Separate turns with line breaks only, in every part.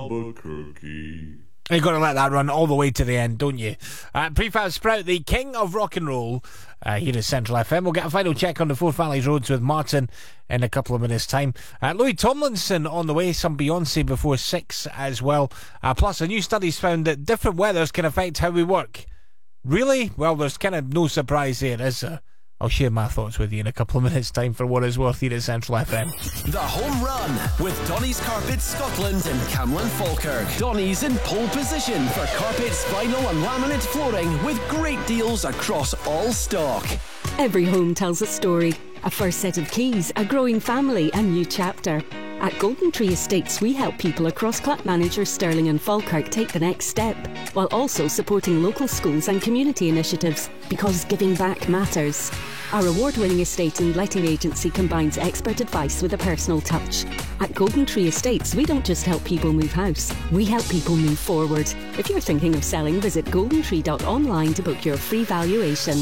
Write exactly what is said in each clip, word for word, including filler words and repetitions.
Albuquerque.
You've got to let that run all the way to the end, don't you? Uh, Prefab Sprout, the king of rock and roll, uh, here at Central F M. We'll get a final check on the Forth Valleys Roads with Martin in a couple of minutes' time. Uh, Louis Tomlinson on the way, some Beyonce before six as well. Uh, plus, a new study's found that different weathers can affect how we work. Really? Well, there's kind of no surprise there, is there? I'll share my thoughts with you in a couple of minutes' time for what is worth here at Central F M.
The Home Run with Donny's Carpets Scotland and Camlin Falkirk. Donny's in pole position for carpets, vinyl and laminate flooring with great deals across all stock.
Every home tells a story. A first set of keys, a growing family, a new chapter. At Golden Tree Estates, we help people across Clackmanager, Stirling and Falkirk take the next step, while also supporting local schools and community initiatives, because giving back matters. Our award-winning estate and letting agency combines expert advice with a personal touch. At Golden Tree Estates, we don't just help people move house, we help people move forward. If you're thinking of selling, visit golden tree dot online to book your free valuation.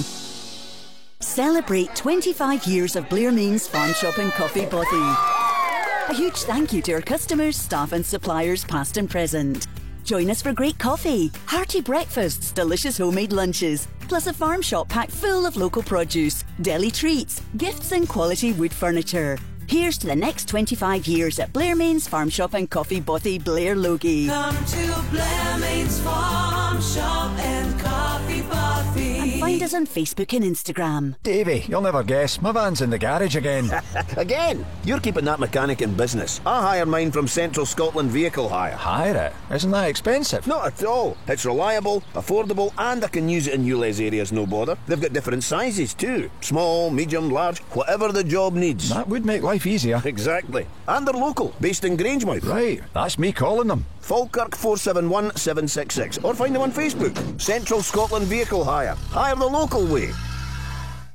Celebrate twenty-five years of Blair Mains Farm Shop and Coffee Bothy. A huge thank you to our customers, staff and suppliers past and present. Join us for great coffee, hearty breakfasts, delicious homemade lunches, plus a farm shop packed full of local produce, deli treats, gifts and quality wood furniture. Here's to the next twenty-five years at Blair Mains Farm Shop and Coffee Bothy, Blair Logie.
Come to Blair Mains Farm Shop and Coffee Bothy.
And find us on Facebook and Instagram.
Davey, you'll never guess, my van's in the garage again.
Again? You're keeping that mechanic in business. I hire mine from Central Scotland Vehicle Hire.
Hire it? Isn't that expensive?
Not at all. It's reliable, affordable, and I can use it in ULEZ areas, no bother. They've got different sizes too. Small, medium, large, whatever the job needs.
That would make life easier.
Exactly. And they're local, based in Grangemouth.
Right, that's me calling them.
Falkirk four seven one seven six six, or find them on Facebook. Central Scotland Vehicle Hire. Hire the local way.